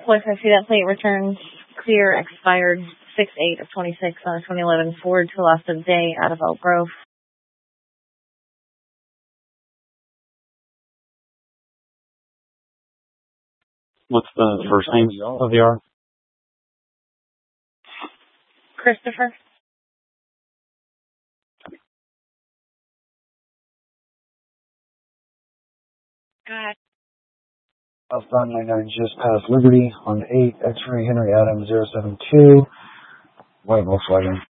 Plus, I see that plate returns clear, expired 6/8 of 26 on a 2011 Ford to lost of day out of Elk Grove. What's the first name of the R? Christopher. Go ahead. Southbound 99 just past Liberty on 8, X-ray Henry Adams 072, white Volkswagen.